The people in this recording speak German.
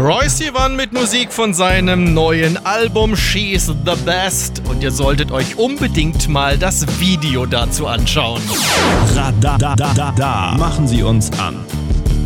Troye Sivan mit Musik von seinem neuen Album She's the Best. Und ihr solltet euch unbedingt mal das Video dazu anschauen. Machen Sie uns an.